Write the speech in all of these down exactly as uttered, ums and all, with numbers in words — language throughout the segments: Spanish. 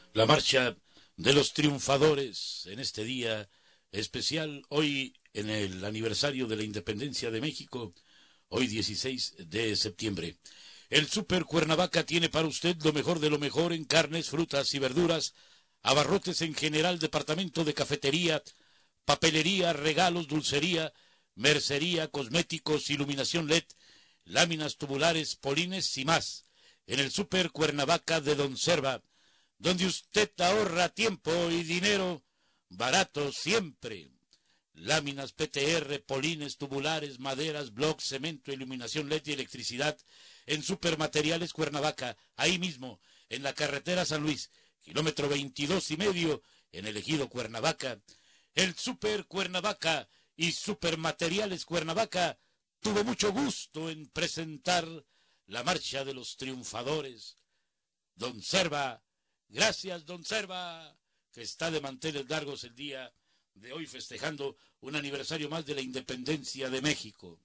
La marcha de los triunfadores en este día especial, hoy en el aniversario de la independencia de México, hoy dieciséis de septiembre. El Super Cuernavaca tiene para usted lo mejor de lo mejor en carnes, frutas y verduras, abarrotes en general, departamento de cafetería, papelería, regalos, dulcería, mercería, cosméticos, iluminación L E D, láminas tubulares, polines y más. En el Super Cuernavaca de Don Serva, donde usted ahorra tiempo y dinero, barato siempre. Láminas P T R, polines, tubulares, maderas, blocks, cemento, iluminación L E D y electricidad en Supermateriales Cuernavaca, ahí mismo, en la carretera San Luis, kilómetro veintidós y medio, en el ejido Cuernavaca. El Super Cuernavaca y Supermateriales Cuernavaca tuvo mucho gusto en presentar la marcha de los triunfadores. Don Serva, gracias Don Serva, que está de manteles largos el día de hoy festejando un aniversario más de la independencia de México.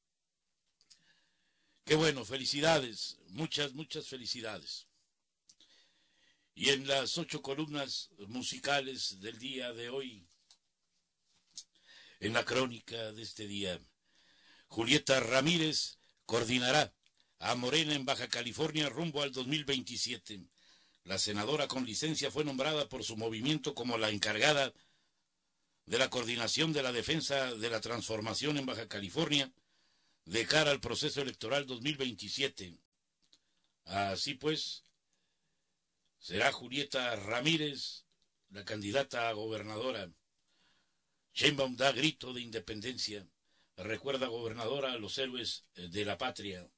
Qué bueno, felicidades, muchas, muchas felicidades. Y en las ocho columnas musicales del día de hoy, en la crónica de este día, Julieta Ramírez coordinará a Morena en Baja California rumbo al dos mil veintisiete. La senadora con licencia fue nombrada por su movimiento como la encargada de la coordinación de la defensa de la transformación en Baja California de cara al proceso electoral dos mil veintisiete. Así pues, será Julieta Ramírez la candidata a gobernadora. Sheinbaum da grito de independencia. Recuerda, gobernadora, a los héroes de la patria.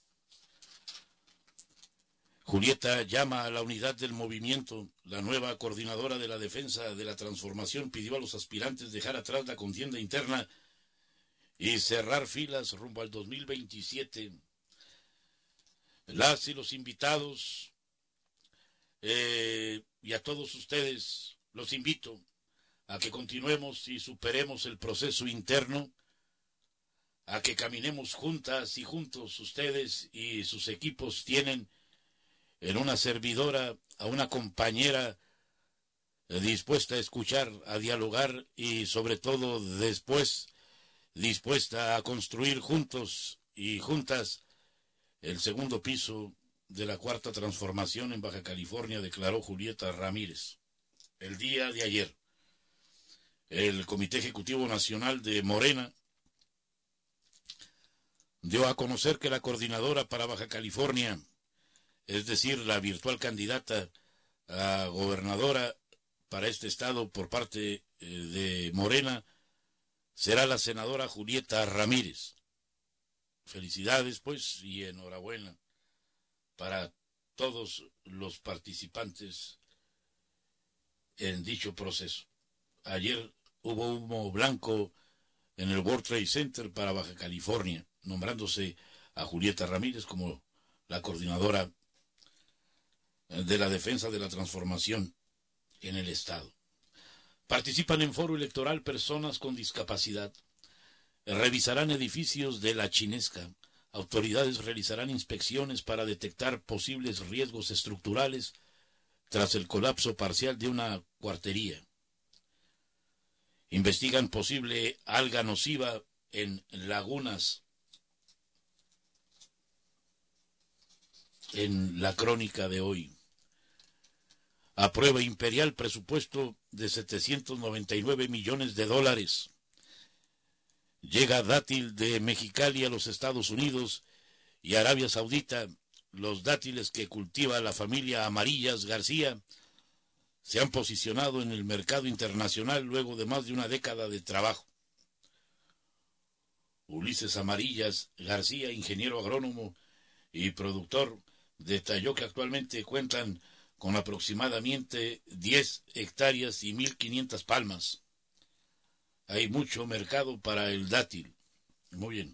Julieta llama a la unidad del movimiento. La nueva coordinadora de la defensa de la transformación pidió a los aspirantes dejar atrás la contienda interna y cerrar filas rumbo al dos mil veintisiete. Las y los invitados eh, y a todos ustedes los invito a que continuemos y superemos el proceso interno, a que caminemos juntas y juntos. Ustedes y sus equipos tienen en una servidora a una compañera dispuesta a escuchar, a dialogar y sobre todo después dispuesta a construir juntos y juntas el segundo piso de la cuarta transformación en Baja California, declaró Julieta Ramírez. El día de ayer, el Comité Ejecutivo Nacional de Morena dio a conocer que la coordinadora para Baja California, es decir, la virtual candidata a gobernadora para este estado por parte de Morena, será la senadora Julieta Ramírez. Felicidades, pues, y enhorabuena para todos los participantes en dicho proceso. Ayer hubo humo blanco en el World Trade Center para Baja California, nombrándose a Julieta Ramírez como la coordinadora de la defensa de la transformación en el estado. Participan en foro electoral personas con discapacidad. Revisarán edificios de la Chinesca. Autoridades realizarán inspecciones para detectar posibles riesgos estructurales tras el colapso parcial de una cuartería. Investigan posible alga nociva en lagunas. En la crónica de hoy. Aprueba imperial presupuesto de setecientos noventa y nueve millones de dólares. Llega dátil de Mexicali a los Estados Unidos y Arabia Saudita. Los dátiles que cultiva la familia Amarillas García se han posicionado en el mercado internacional luego de más de una década de trabajo. Ulises Amarillas García, ingeniero agrónomo y productor, detalló que actualmente cuentan con aproximadamente diez hectáreas y mil quinientas palmas. Hay mucho mercado para el dátil. Muy bien.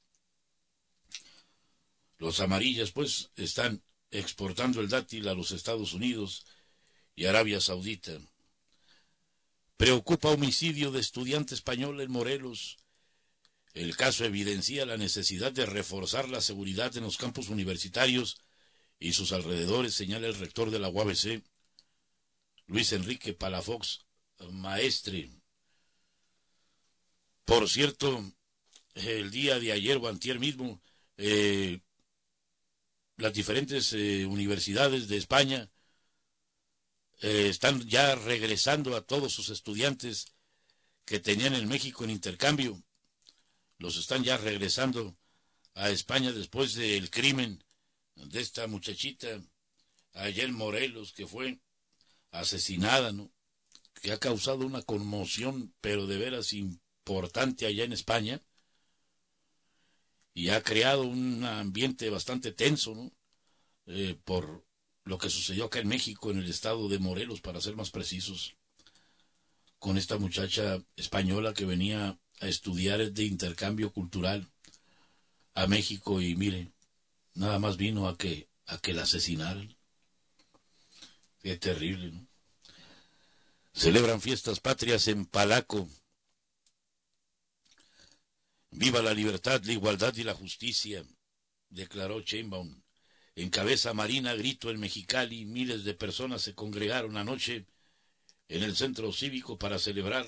Los Amarillas, pues, están exportando el dátil a los Estados Unidos y Arabia Saudita. Preocupa homicidio de estudiante español en Morelos. El caso evidencia la necesidad de reforzar la seguridad en los campus universitarios y sus alrededores, señala el rector de la U A B C, Luis Enrique Palafox Maestre. Por cierto, el día de ayer o antier mismo, eh, las diferentes eh, universidades de España eh, están ya regresando a todos sus estudiantes que tenían en México en intercambio. Los están ya regresando a España después del crimen de esta muchachita allá en Morelos, que fue asesinada, ¿no? Que ha causado una conmoción, pero de veras importante allá en España, y ha creado un ambiente bastante tenso, ¿no? Eh, por lo que sucedió acá en México, en el estado de Morelos, para ser más precisos, con esta muchacha española que venía a estudiar de intercambio cultural a México, y mire, nada más vino a que, a que la asesinaran. Qué terrible, ¿no? Celebran fiestas patrias en Palaco. Viva la libertad, la igualdad y la justicia, declaró Sheinbaum. En Cabeza Marina, Grito en Mexicali, miles de personas se congregaron anoche en el centro cívico para celebrar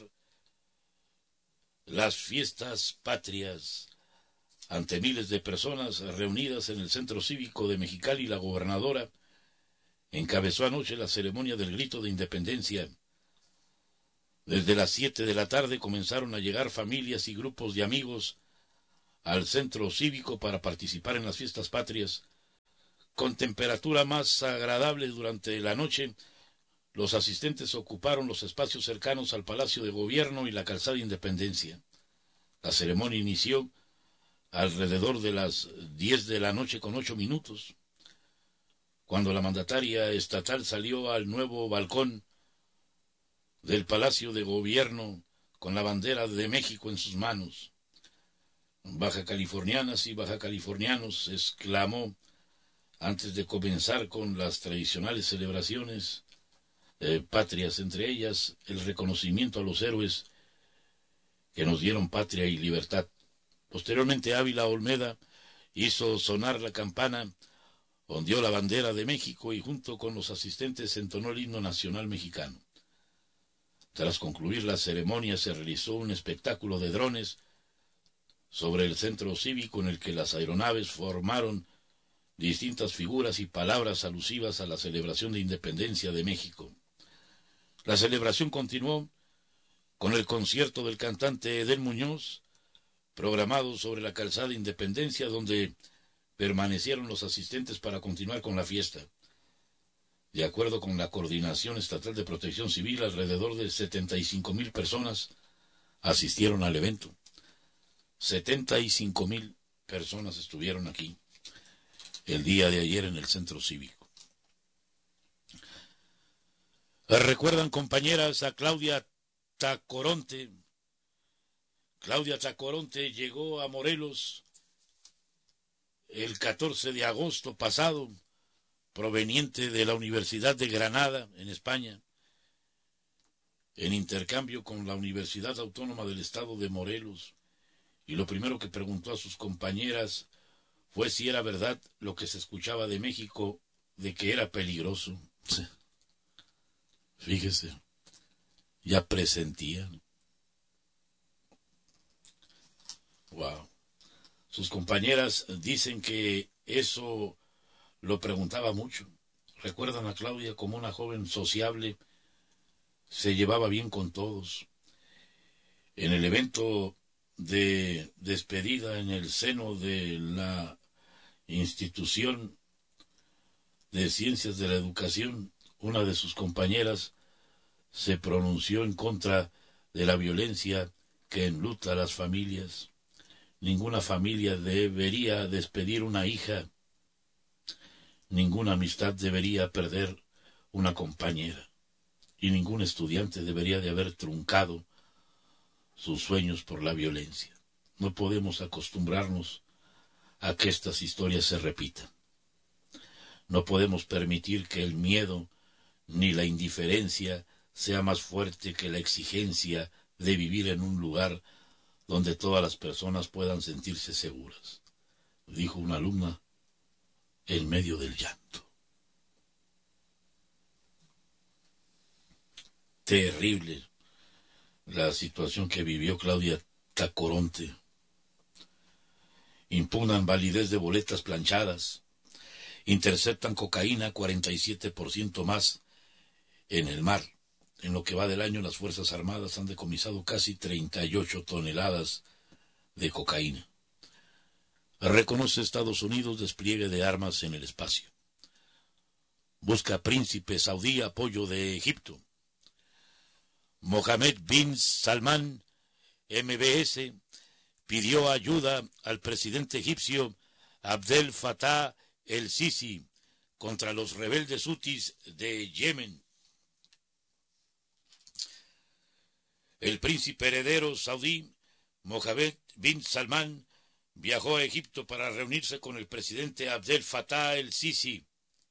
las fiestas patrias. Ante miles de personas reunidas en el centro cívico de Mexicali, la gobernadora encabezó anoche la ceremonia del grito de independencia. Desde las siete de la tarde comenzaron a llegar familias y grupos de amigos al centro cívico para participar en las fiestas patrias. Con temperatura más agradable durante la noche, los asistentes ocuparon los espacios cercanos al Palacio de Gobierno y la Calzada Independencia. La ceremonia inició alrededor de las diez de la noche con ocho minutos, cuando la mandataria estatal salió al nuevo balcón del Palacio de Gobierno con la bandera de México en sus manos. Baja californianas y baja californianos, exclamó antes de comenzar con las tradicionales celebraciones eh, patrias, entre ellas el reconocimiento a los héroes que nos dieron patria y libertad. Posteriormente, Ávila Olmeda hizo sonar la campana, ondeó la bandera de México y junto con los asistentes entonó el himno nacional mexicano. Tras concluir la ceremonia se realizó un espectáculo de drones sobre el centro cívico en el que las aeronaves formaron distintas figuras y palabras alusivas a la celebración de independencia de México. La celebración continuó con el concierto del cantante Edén Muñoz, programado sobre la calzada Independencia, donde permanecieron los asistentes para continuar con la fiesta. De acuerdo con la Coordinación Estatal de Protección Civil, alrededor de setenta y cinco mil personas asistieron al evento. setenta y cinco mil personas estuvieron aquí el día de ayer en el centro cívico. ¿Recuerdan, compañeras, a Claudia Tacoronte? Claudia Tacoronte llegó a Morelos el catorce de agosto pasado, proveniente de la Universidad de Granada, en España, en intercambio con la Universidad Autónoma del Estado de Morelos, y lo primero que preguntó a sus compañeras fue si era verdad lo que se escuchaba de México, de que era peligroso. Fíjese, ya presentían. Wow. Sus compañeras dicen que eso lo preguntaba mucho. Recuerdan a Claudia como una joven sociable, se llevaba bien con todos. En el evento de despedida en el seno de la Institución de Ciencias de la Educación, una de sus compañeras se pronunció en contra de la violencia que enluta a las familias. Ninguna familia debería despedir una hija, ninguna amistad debería perder una compañera, y ningún estudiante debería de haber truncado sus sueños por la violencia. No podemos acostumbrarnos a que estas historias se repitan. No podemos permitir que el miedo ni la indiferencia sea más fuerte que la exigencia de vivir en un lugar donde todas las personas puedan sentirse seguras, dijo una alumna en medio del llanto. terrible la situación que vivió Claudia Tacoronte. Impugnan validez de boletas planchadas, interceptan cocaína cuarenta y siete por ciento más en el mar. En lo que va del año, las Fuerzas Armadas han decomisado casi treinta y ocho toneladas de cocaína. Reconoce Estados Unidos despliegue de armas en el espacio. Busca príncipe saudí apoyo de Egipto. Mohammed bin Salman, M B S, pidió ayuda al presidente egipcio Abdel Fattah el-Sisi contra los rebeldes hutis de Yemen. El príncipe heredero saudí Mohammed bin Salman viajó a Egipto para reunirse con el presidente Abdel Fattah el-Sisi.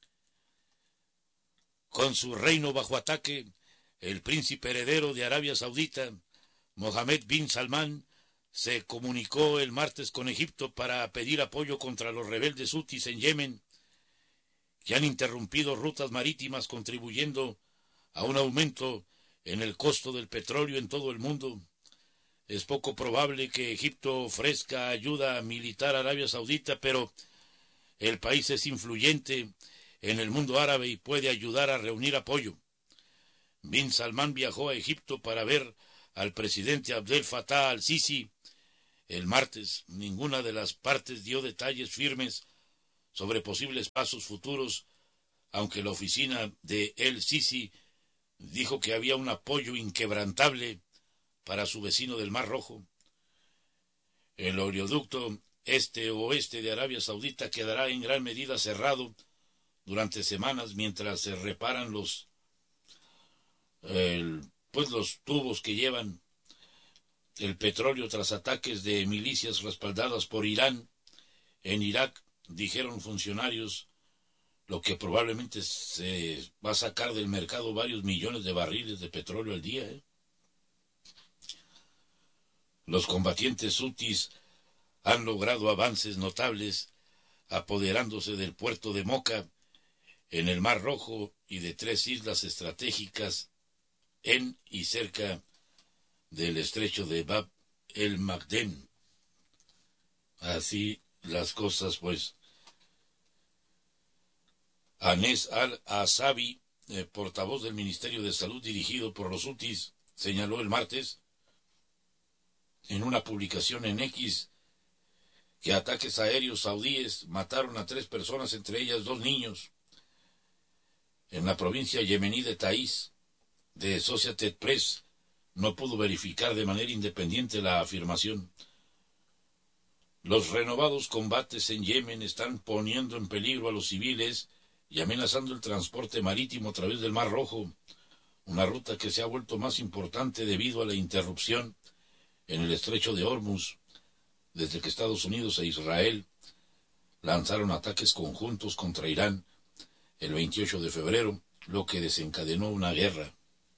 Con su reino bajo ataque, el príncipe heredero de Arabia Saudita, Mohammed bin Salman, se comunicó el martes con Egipto para pedir apoyo contra los rebeldes hutis en Yemen, que han interrumpido rutas marítimas contribuyendo a un aumento en el costo del petróleo en todo el mundo. Es poco probable que Egipto ofrezca ayuda militar a Arabia Saudita, pero el país es influyente en el mundo árabe y puede ayudar a reunir apoyo. Bin Salman viajó a Egipto para ver al presidente Abdel Fattah al-Sisi el martes. Ninguna de las partes dio detalles firmes sobre posibles pasos futuros, aunque la oficina de el-Sisi dijo que había un apoyo inquebrantable para su vecino del Mar Rojo. El oleoducto este-oeste de Arabia Saudita quedará en gran medida cerrado durante semanas mientras se reparan los, el, pues los tubos que llevan el petróleo tras ataques de milicias respaldadas por Irán en Irak, dijeron funcionarios, lo que probablemente se va a sacar del mercado varios millones de barriles de petróleo al día. ¿eh? Los combatientes hutis han logrado avances notables apoderándose del puerto de Moca en el Mar Rojo y de tres islas estratégicas en y cerca del estrecho de Bab el-Magdeb. Así las cosas, pues. Anes al-Asabi, eh, portavoz del Ministerio de Salud dirigido por los hutis, señaló el martes en una publicación en X que ataques aéreos saudíes mataron a tres personas, entre ellas dos niños, en la provincia yemení de Taiz. De Associated Press no pudo verificar de manera independiente la afirmación. Los renovados combates en Yemen están poniendo en peligro a los civiles y amenazando el transporte marítimo a través del Mar Rojo, una ruta que se ha vuelto más importante debido a la interrupción en el estrecho de Hormuz, desde que Estados Unidos e Israel lanzaron ataques conjuntos contra Irán el veintiocho de febrero, lo que desencadenó una guerra.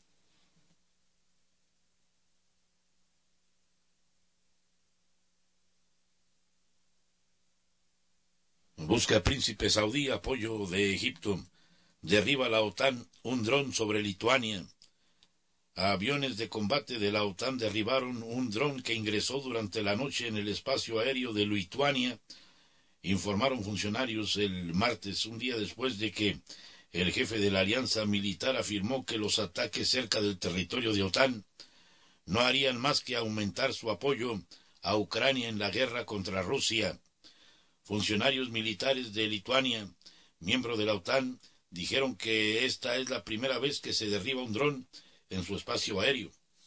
Busca príncipe saudí apoyo de Egipto. Derriba la OTAN un dron sobre Lituania. Aviones de combate de la OTAN derribaron un dron que ingresó durante la noche en el espacio aéreo de Lituania, informaron funcionarios el martes, un día después de que el jefe de la alianza militar afirmó que los ataques cerca del territorio de OTAN no harían más que aumentar su apoyo a Ucrania en la guerra contra Rusia. Funcionarios militares de Lituania, miembro de la OTAN, dijeron que esta es la primera vez que se derriba un dron en su espacio aéreo.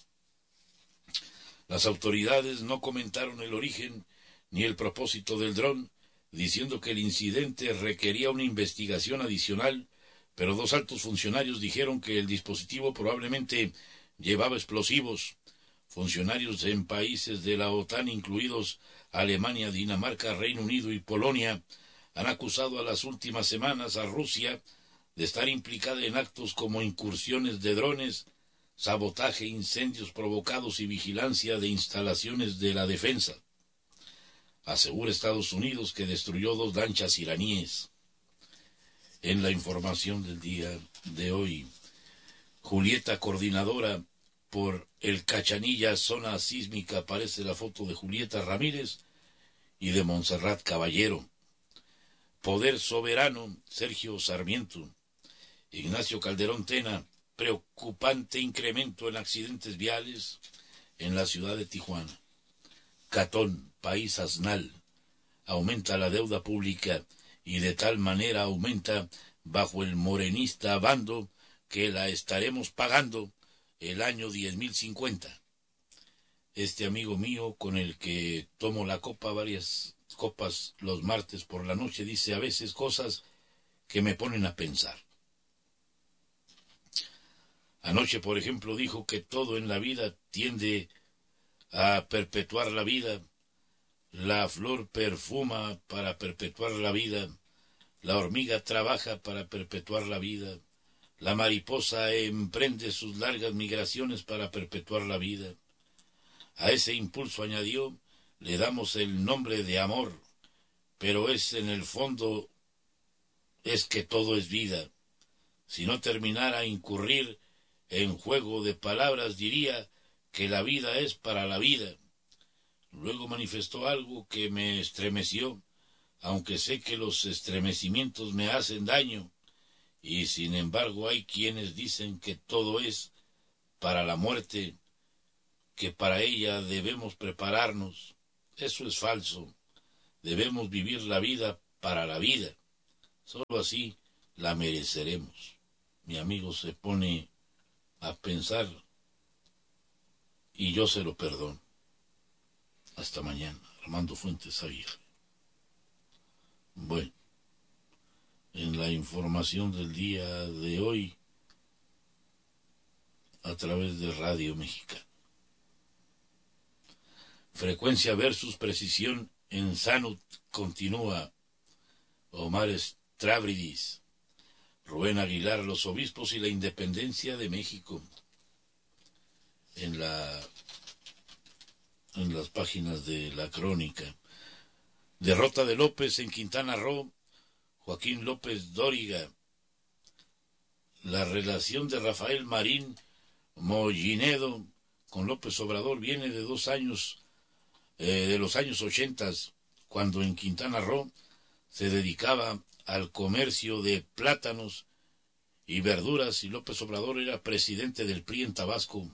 Las autoridades no comentaron el origen ni el propósito del dron, diciendo que el incidente requería una investigación adicional, pero dos altos funcionarios dijeron que el dispositivo probablemente llevaba explosivos. Funcionarios en países de la OTAN, incluidos Alemania, Dinamarca, Reino Unido y Polonia, han acusado a las últimas semanas a Rusia de estar implicada en actos como incursiones de drones, sabotaje, incendios provocados y vigilancia de instalaciones de la defensa. Asegura Estados Unidos que destruyó dos lanchas iraníes. En la información del día de hoy, Julieta, coordinadora por el Cachanilla, zona sísmica, aparece la foto de Julieta Ramírez y de Montserrat Caballero. Poder Soberano, Sergio Sarmiento. Ignacio Calderón Tena, preocupante incremento en accidentes viales en la ciudad de Tijuana. Catón, país asnal, aumenta la deuda pública y de tal manera aumenta bajo el morenista bando que la estaremos pagando el año diez mil cincuenta. Este amigo mío con el que tomo la copa, varias copas los martes por la noche, dice a veces cosas que me ponen a pensar. Anoche, por ejemplo, dijo que todo en la vida tiende a perpetuar la vida. La flor perfuma para perpetuar la vida. La hormiga trabaja para perpetuar la vida. La mariposa emprende sus largas migraciones para perpetuar la vida. A ese impulso, añadió, le damos el nombre de amor, pero es en el fondo es que todo es vida. Si no terminara a incurrir en juego de palabras, diría que la vida es para la vida. Luego manifestó algo que me estremeció, aunque sé que los estremecimientos me hacen daño, y sin embargo hay quienes dicen que todo es para la muerte, que para ella debemos prepararnos. Eso es falso. Debemos vivir la vida para la vida. Solo así la mereceremos. Mi amigo se pone a pensar y yo se lo perdono. Hasta mañana. Armando Fuentes Aguirre. Bueno, en la información del día de hoy, a través de Radio Mexicana. Frecuencia versus precisión en Sanut continúa. Omar Stravridis. Rubén Aguilar, los obispos y la independencia de México. En la en las páginas de la crónica. Derrota de López en Quintana Roo. Joaquín López Dóriga. La relación de Rafael Marín Mollinedo con López Obrador viene de dos años, eh, de los años ochentas, cuando en Quintana Roo se dedicaba al comercio de plátanos y verduras y López Obrador era presidente del P R I en Tabasco.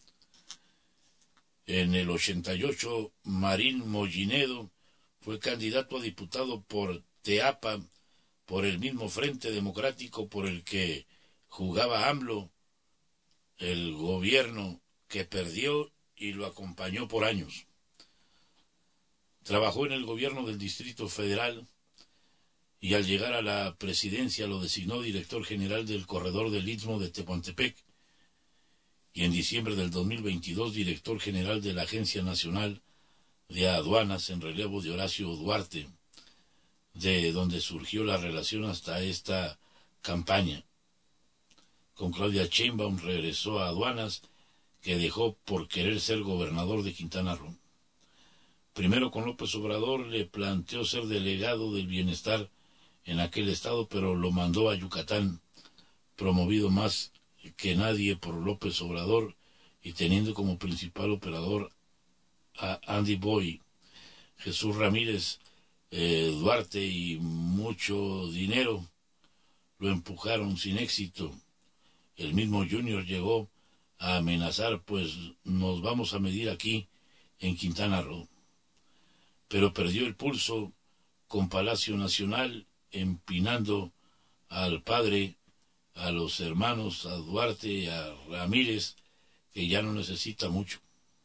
En el ochenta y ocho, Marín Mollinedo fue candidato a diputado por Teapa, por el mismo Frente Democrático por el que jugaba AMLO, el gobierno que perdió y lo acompañó por años. Trabajó en el gobierno del Distrito Federal y al llegar a la presidencia lo designó director general del Corredor del Istmo de Tehuantepec y en diciembre del dos mil veintidós director general de la Agencia Nacional de Aduanas en relevo de Horacio Duarte, de donde surgió la relación hasta esta campaña. Con Claudia Sheinbaum regresó a Aduanas, que dejó por querer ser gobernador de Quintana Roo. Primero con López Obrador le planteó ser delegado del bienestar en aquel estado, pero lo mandó a Yucatán, promovido más que nadie por López Obrador y teniendo como principal operador a Andy Boy. Jesús Ramírez eh, Duarte y mucho dinero lo empujaron sin éxito. El mismo Junior llegó a amenazar, pues nos vamos a medir aquí en Quintana Roo. Pero perdió el pulso con Palacio Nacional, empinando al padre, a los hermanos, a Duarte y a Ramírez, que ya no necesita mucho.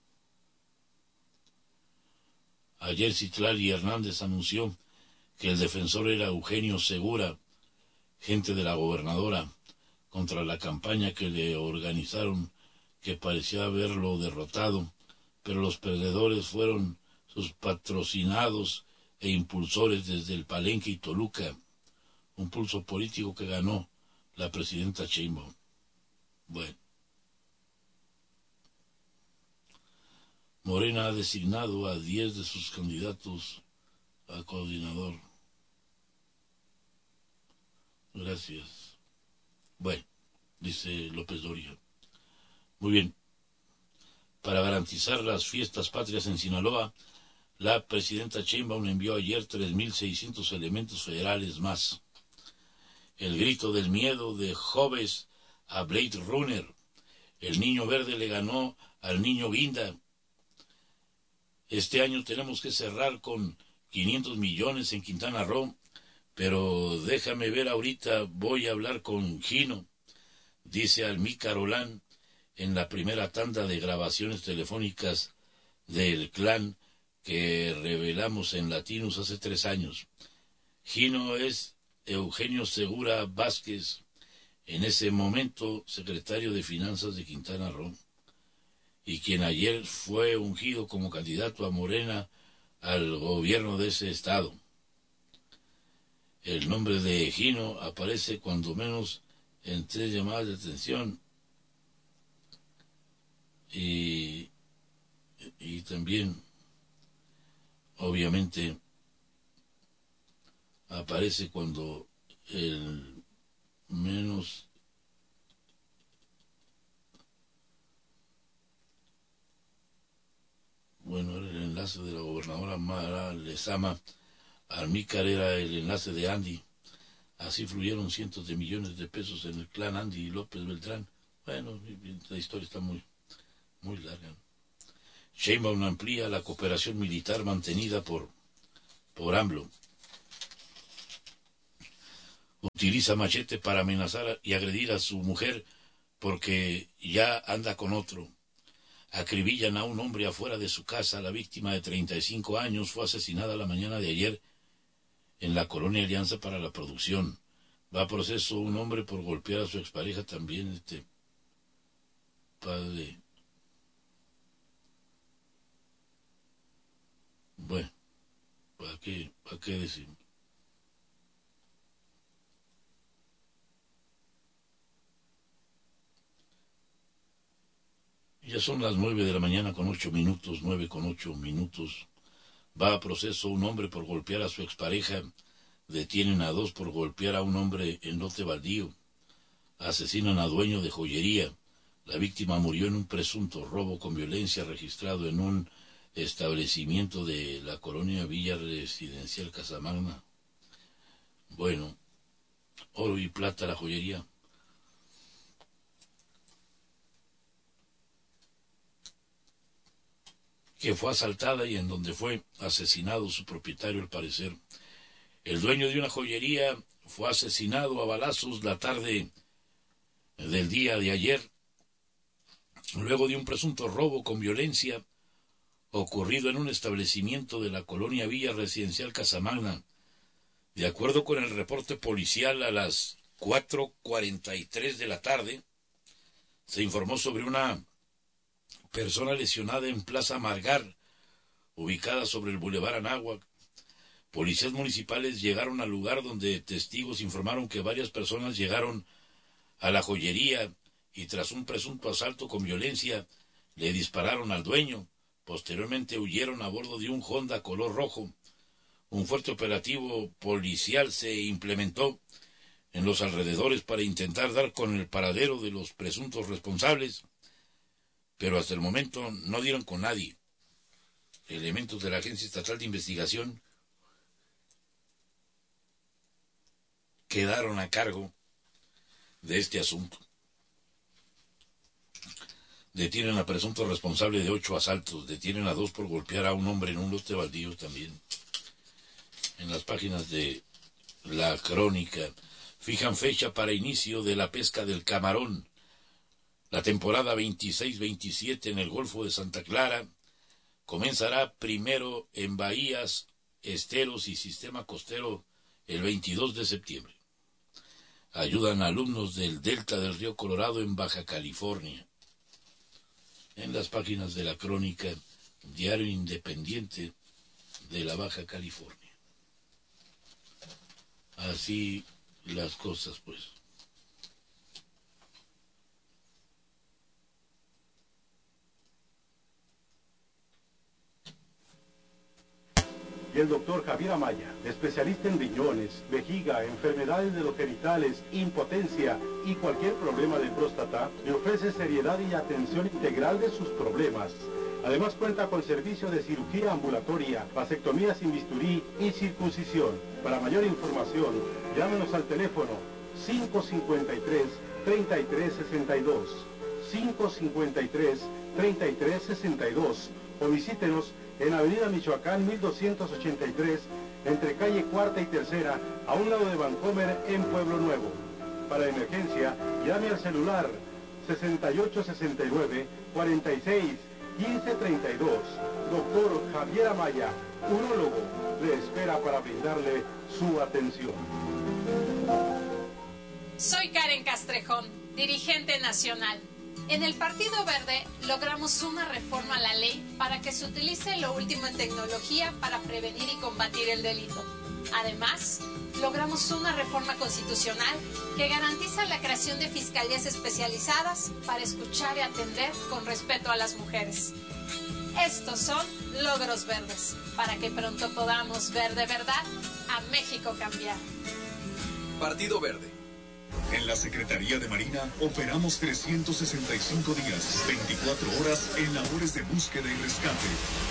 Ayer Citlali Hernández anunció que el defensor era Eugenio Segura, gente de la gobernadora, contra la campaña que le organizaron, que parecía haberlo derrotado, pero los perdedores fueron sus patrocinados e impulsores desde el Palenque y Toluca, un pulso político que ganó la presidenta Sheinbaum. Bueno. Morena ha designado a diez de sus candidatos a coordinador. Gracias. Bueno, dice López Dóriga. Muy bien. Para garantizar las fiestas patrias en Sinaloa, la presidenta Sheinbaum envió ayer tres mil seiscientos elementos federales más. El grito del miedo de Hobbes a Blade Runner. El niño verde le ganó al niño guinda. Este año tenemos que cerrar con quinientos millones en Quintana Roo, pero déjame ver ahorita, voy a hablar con Gino, dice Almí Carolán en la primera tanda de grabaciones telefónicas del clan que revelamos en Latinos hace tres años. Gino es Eugenio Segura Vázquez, en ese momento secretario de Finanzas de Quintana Roo, y quien ayer fue ungido como candidato a Morena al gobierno de ese estado. El nombre de Gino aparece cuando menos en tres llamadas de atención y, y también obviamente aparece cuando el menos bueno era el enlace de la gobernadora Mara Lezama. Almícar era el enlace de Andy. Así fluyeron cientos de millones de pesos en el clan Andy y López Beltrán. Bueno, la historia está muy, muy larga. Sheinbaum amplía la cooperación militar mantenida por, por AMLO. Utiliza machete para amenazar y agredir a su mujer porque ya anda con otro. Acribillan a un hombre afuera de su casa. La víctima de treinta y cinco años fue asesinada la mañana de ayer en la colonia Alianza para la Producción. Va a proceso un hombre por golpear a su expareja también, este padre. Bueno, ¿para qué, para qué decir? Ya son las nueve de la mañana con ocho minutos, nueve con ocho minutos. Va a proceso un hombre por golpear a su expareja. Detienen a dos por golpear a un hombre en lote baldío. Asesinan a dueño de joyería. La víctima murió en un presunto robo con violencia registrado en un establecimiento de la colonia Villa Residencial Casamagna. Bueno, oro y plata la joyería. Que fue asaltada y en donde fue asesinado su propietario al parecer. El dueño de una joyería fue asesinado a balazos la tarde del día de ayer, luego de un presunto robo con violencia ocurrido en un establecimiento de la colonia Villa Residencial Casamagna. De acuerdo con el reporte policial, a las cuatro cuarenta y tres de la tarde, se informó sobre una persona lesionada en Plaza Margar, ubicada sobre el Boulevard Anáhuac. Policías municipales llegaron al lugar donde testigos informaron que varias personas llegaron a la joyería y tras un presunto asalto con violencia le dispararon al dueño. Posteriormente huyeron a bordo de un Honda color rojo. Un fuerte operativo policial se implementó en los alrededores para intentar dar con el paradero de los presuntos responsables, pero hasta el momento no dieron con nadie. Elementos de la Agencia Estatal de Investigación quedaron a cargo de este asunto. Detienen a presunto responsable de ocho asaltos. Detienen a dos por golpear a un hombre en un lote baldío también. En las páginas de La Crónica fijan fecha para inicio de la pesca del camarón. La temporada veintiséis veintisiete en el Golfo de Santa Clara comenzará primero en bahías, esteros y sistema costero el veintidós de septiembre. Ayudan a alumnos del Delta del Río Colorado en Baja California. En las páginas de La Crónica, diario independiente de la Baja California. Así las cosas, pues. y el doctor Javier Amaya, especialista en riñones, vejiga, enfermedades de los genitales, impotencia y cualquier problema de próstata, le ofrece seriedad y atención integral de sus problemas. Además cuenta con servicio de cirugía ambulatoria, vasectomía sin bisturí y circuncisión. Para mayor información, llámenos al teléfono cinco cinco tres, tres tres seis dos, cinco cinco tres, tres tres seis dos o visítenos en Avenida Michoacán mil doscientos ochenta y tres, entre calle Cuarta y Tercera, a un lado de Vancomer en Pueblo Nuevo. Para emergencia, llame al celular sesenta y ocho sesenta y nueve, cuarenta y seis, quince treinta y dos. Doctor Javier Amaya, urólogo, le espera para brindarle su atención. Soy Karen Castrejón, dirigente nacional. En el Partido Verde logramos una reforma a la ley para que se utilice lo último en tecnología para prevenir y combatir el delito. Además, logramos una reforma constitucional que garantiza la creación de fiscalías especializadas para escuchar y atender con respeto a las mujeres. Estos son logros verdes, para que pronto podamos ver de verdad a México cambiar. Partido Verde. En la Secretaría de Marina operamos trescientos sesenta y cinco días, veinticuatro horas en labores de búsqueda y rescate.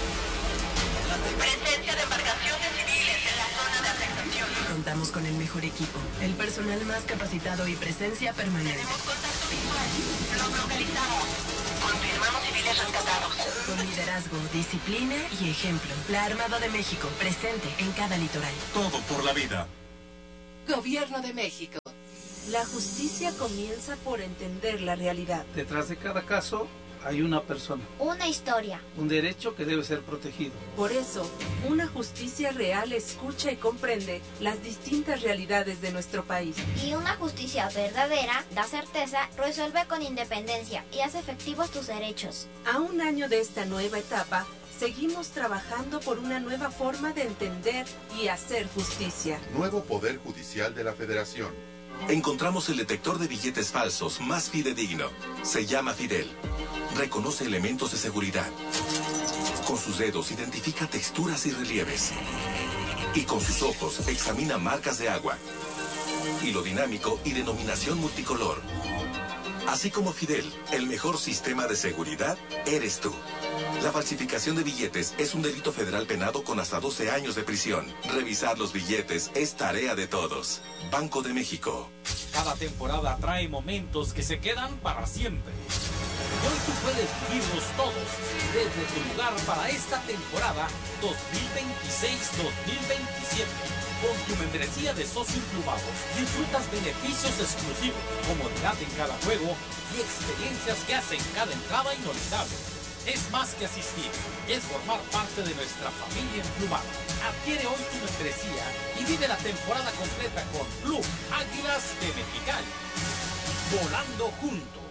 Presencia de embarcaciones civiles en la zona de afectación. Contamos con el mejor equipo, el personal más capacitado y presencia permanente. Tenemos contacto visual. Los localizamos. Confirmamos civiles rescatados. Con liderazgo, disciplina y ejemplo. La Armada de México, presente en cada litoral. Todo por la vida. Gobierno de México. La justicia comienza por entender la realidad. Detrás de cada caso hay una persona. Una historia. Un derecho que debe ser protegido. Por eso, una justicia real escucha y comprende las distintas realidades de nuestro país. Y una justicia verdadera da certeza, resuelve con independencia y hace efectivos tus derechos. A un año de esta nueva etapa, seguimos trabajando por una nueva forma de entender y hacer justicia. Nuevo Poder Judicial de la Federación. Encontramos el detector de billetes falsos más fidedigno. Se llama Fidel. Reconoce elementos de seguridad. Con sus dedos identifica texturas y relieves. Y con sus ojos examina marcas de agua. Hilo dinámico y denominación multicolor. Así como Fidel, el mejor sistema de seguridad eres tú. La falsificación de billetes es un delito federal penado con hasta doce años de prisión. Revisar los billetes es tarea de todos. Banco de México. Cada temporada trae momentos que se quedan para siempre. Y hoy tú puedes vivirlos todos desde tu lugar para esta temporada dos mil veintiséis dos mil veintisiete. Con tu membresía de socio inclubado, disfrutas beneficios exclusivos, comodidad en cada juego y experiencias que hacen cada entrada inolvidable. Es más que asistir, es formar parte de nuestra familia inclubada. Adquiere hoy tu membresía y vive la temporada completa con Club Águilas de Mexicali. Volando juntos.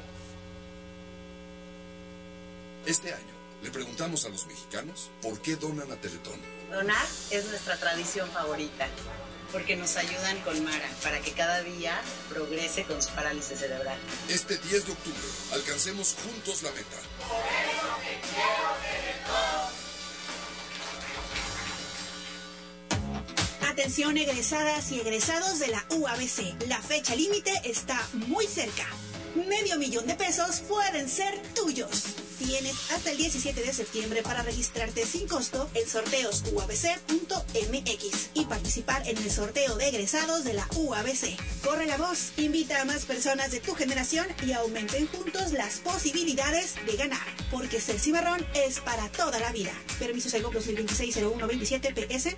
Este año le preguntamos a los mexicanos por qué donan a Teletón. Donar es nuestra tradición favorita, porque nos ayudan con Mara para que cada día progrese con su parálisis cerebral. Este diez de octubre, alcancemos juntos la meta. Por eso te quiero Teletón. Atención egresadas y egresados de la U A B C. La fecha límite está muy cerca. Medio millón de pesos pueden ser tuyos. Tienes hasta el diecisiete de septiembre para registrarte sin costo en sorteos u a b c punto m x y participar en el sorteo de egresados de la U A B C. Corre la voz, invita a más personas de tu generación y aumenten juntos las posibilidades de ganar. Porque ser cimarrón es para toda la vida. Permiso Segov dos mil veintiséis cero uno veintisiete P S.